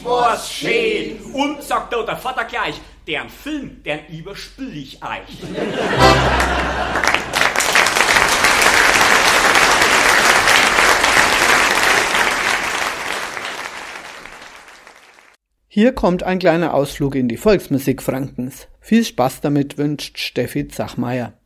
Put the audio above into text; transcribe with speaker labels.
Speaker 1: war's schön. Und, sagt da der Vater gleich, deren Film, deren überspiel ich euch.
Speaker 2: Hier kommt ein kleiner Ausflug in die Volksmusik Frankens. Viel Spaß damit wünscht Steffi Zachmeier.